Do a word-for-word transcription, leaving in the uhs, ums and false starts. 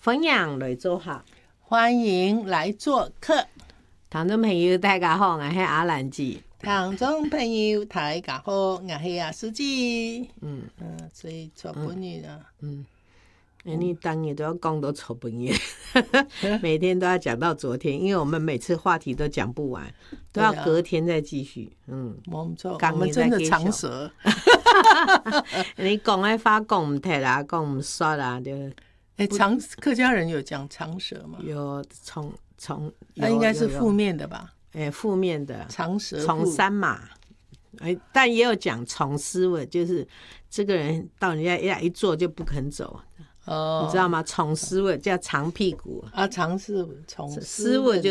分享来做客， 欢迎来做客。 听众朋友大家好，我是阿兰姐。 听众朋友大家好，我是阿司机。 嗯嗯，所以做本人啊， 嗯，欸、你当年都要讲到臭本人，每天都要讲到昨天，因为我们每次话题都讲不完，都要隔天再继续。嗯， 我们做，我们真的长舌。 你讲爱发讲唔摕啦，讲唔刷啦，就哎、欸，长客家人有讲长舌吗？ 有从从， 那应该是负面的吧？ 哎，负面的长舌从三马，哎，但也有讲从思维，就是这个人到人家一一坐就不肯走，哦，你知道吗？从思维叫长屁股啊，长是从思维就